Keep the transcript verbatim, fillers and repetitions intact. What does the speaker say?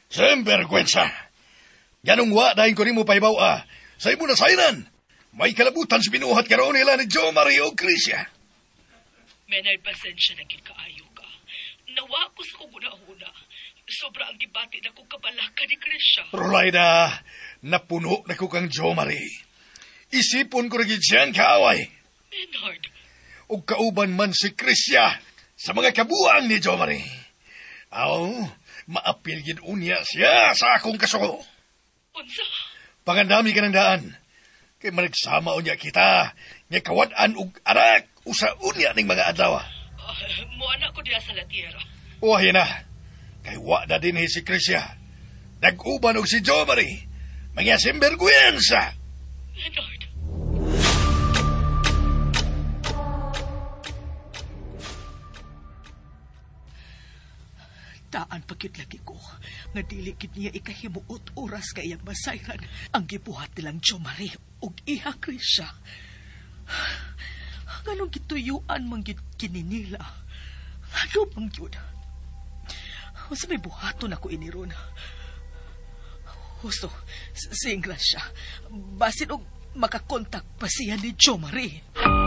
Sembergwensa. Ganong wa dahil ko rin mo paibaw ah. Sa imo na sayran. May kalabutan si binuhat karoon nila ni Jo Marie o Krisya. Menay pasensya na kaayo ka. Nawa ko sa kuguna-una. Sobra ang gibati na kong kabalaka ni Krisya. Rolaida, napuno na ko kang Jo Marie. Isipon ko rin dyan kaaway. Menard. O kauban man si Krisya sa mga kabuang ni Jo Marie. Aw, maapil gid unya siya sa akong kasuko. Unsa? Pangandami ka ng daan. Kay managsama unya kita, nga kawad-an ug arak, usa unya ning mga adlaw. Uh, Muana ko diya sa latiera. Uwahin na, kay wa na din si Krisya. Nag-uban og si Jo Marie. Mga simbergwensa. Leonard. Daan pagkit lagi ko, nga dili gid niya ikahimuot oras kay iyang masayran ang gibuhat nilang Jo Marie ug iha Krisya. Nganong gituyuan man gid kininila. Ano bang yun? Sa may buhaton ako iniron. Husto, sing Gracia, basin og makakontak pa siya ni Jo Marie.